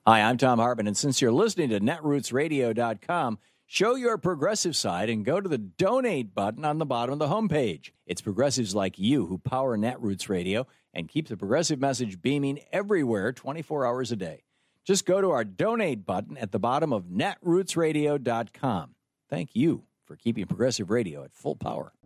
Hi, I'm Tom Hartman, and since you're listening to netrootsradio.com, show your progressive side and go to the donate button on the bottom of the homepage. It's progressives like you who power Netroots Radio and keep the progressive message beaming everywhere 24 hours a day. Just go to our donate button at the bottom of netrootsradio.com. Thank you for keeping progressive radio at full power.